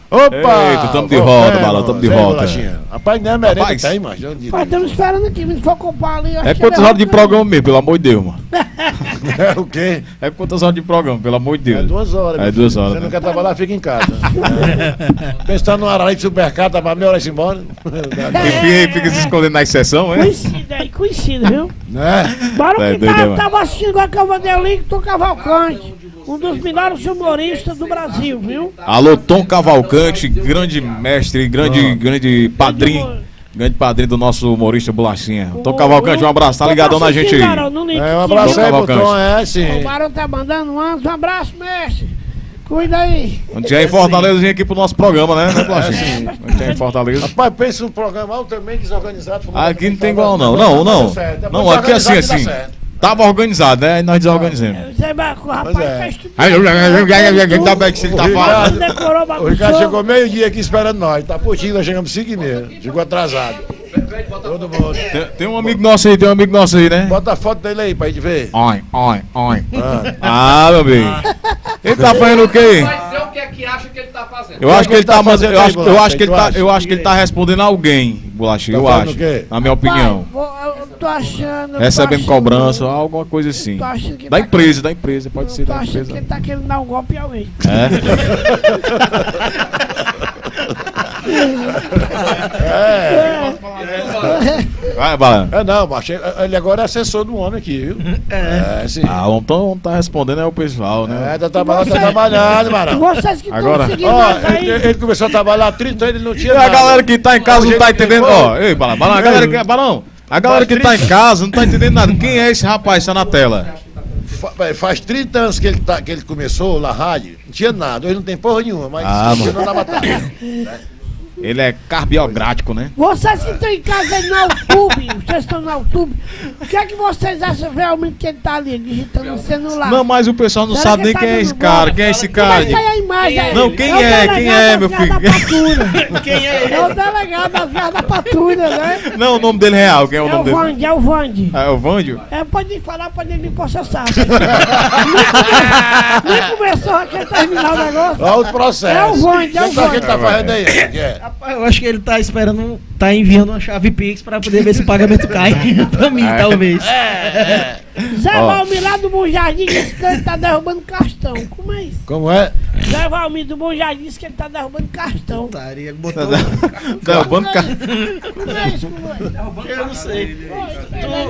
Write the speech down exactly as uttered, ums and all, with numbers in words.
Opa! Eita, tamo de volta, Balão, tamo de volta. Rapaz, não é merenda, Rapaz, tem, mas. Mas estamos esperando aqui, se for comprar ali. É quantas horas de programa mesmo, pelo amor de Deus, mano? É o quê? É quantas horas de programa, pelo amor de É Deus? duas horas. É duas horas. Você não né? quer trabalhar, fica em casa. Pensando no Arari de supermercado, tá pra melhor ir embora. E fica se escondendo na exceção, é? Conhecido aí, conhecido, viu? Né? Bora É que doido, tá, mano. tava assistindo agora que eu mandei o link do Cavalcante. Um dos melhores humoristas do Brasil, viu? Alô, Tom Cavalcante, grande mestre, grande, grande padrinho. Grande padrinho do nosso humorista Bolachinha. Tom Cavalcante, um abraço, tá ligadão na gente aí. É, um abraço aí pro Tom, é sim. O Barão tá mandando um um abraço, mestre. Cuida aí. Quando tiver em Fortaleza, vem aqui pro nosso programa, né, né Bolachinha? Quando tiver em Fortaleza. Rapaz, pensa num programa altamente desorganizado. Aqui não tem igual, não. Não, não. Não, aqui é assim, assim. Tava organizado, né? E nós desorganizamos. Você vai com o rapaz é. fez tudo. Ainda bem que você tá falando. Decorou, O Ricardo bagunçou. chegou meio-dia aqui esperando nós. Tá putinho, nós chegamos cinco e meia. Chegou atrasado. Todo mundo. Tem, tem um amigo nosso aí, tem um amigo nosso aí, né? Bota a foto dele aí pra gente ver. Oi, oi, oi. Ah. Ah, meu bem. Ele tá fazendo o quê? Vai dizer o que é que acha que ele tá fazendo. Eu acho que ele tá fazendo eu aí, acho, eu Bolacha? acho que ele Tu tá, acha? eu acho que ele tá respondendo a alguém, Bolacha, Tá eu fazendo acho. o quê? Na minha opinião. Pai, vou- eu tô achando. eu tô Recebendo achando- cobrança, alguma coisa assim. tô achando que Da tá- empresa, da empresa, pode ser Eu tô da achando que empresa. ele tá querendo dar um golpe em alguém. É. Vai, Bala. É não, macho. Ele agora é assessor do homem aqui, viu? É, sim. Ah, vamos tá, vamos tá respondendo é o pessoal, né? É, tá trabalhando, tá trabalhando, Marão. Vocês que estão Agora- seguindo Ó, nós aí. ele, ele começou a trabalhar há trinta anos, ele não tinha E a nada. galera que tá em casa não Hoje tá ele tem entendendo, pouco. ó. Ei, Balão, Balão, a galera que, Balão, a galera que tá em casa não tá entendendo nada. Quem é esse rapaz que tá na tela? Fa- Faz trinta anos que ele, tá, que ele começou na rádio, não tinha nada, hoje não tem porra nenhuma, mas Ah, tinha mano. na batalha. Ele é carbiogrático, né? Vocês que estão em casa aí no YouTube, vocês estão no YouTube, o que é que vocês acham realmente que ele tá ali digitando no celular? Não, mas o pessoal não Será sabe que nem tá quem é dando esse bola? cara, quem é esse cara. Mas tá aí a imagem aí. Não, quem o é? delegado Quem é, das meu Guias filho? da Patrulha. Quem é ele? É o delegado das Guias da Patrulha, né? Não, o nome dele é real, quem é o É o nome dele? Vande, é o Vande. É o Vândio? É, pode falar, pode ele me processar. Nem começou aqui terminar o negócio. Olha o processo. É o Vande, é o O que ele Vande. tá fazendo aí? O que é? Rapaz, eu acho que ele tá esperando, tá enviando uma chave Pix pra poder ver se o pagamento cai pra mim, talvez. Zé Ó. Valmir lá do Bom Jardim disse que ele tá derrubando cartão. Como é isso? Como é? Zé Valmir do Bom Jardim disse que ele tá derrubando cartão. Taria, botou... Derrubando cara. Como é isso? Como é isso? Eu não sei. Oi,